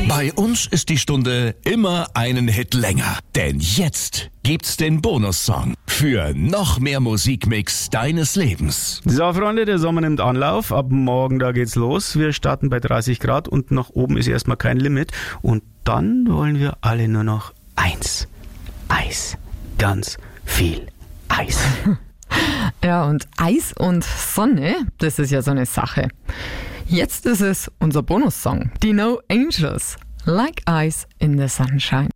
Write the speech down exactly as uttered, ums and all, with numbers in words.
Bei uns ist die Stunde immer einen Hit länger. Denn jetzt gibt's den Bonussong für noch mehr Musikmix deines Lebens. So, Freunde, der Sommer nimmt Anlauf. Ab morgen, da geht's los. Wir starten bei dreißig Grad und nach oben ist erstmal kein Limit. Und dann wollen wir alle nur noch eins. Eis. Ganz viel Eis. Ja, und Eis und Sonne, das ist ja so eine Sache. Jetzt ist es unser Bonussong. Die No Angels. Like Ice in the Sunshine.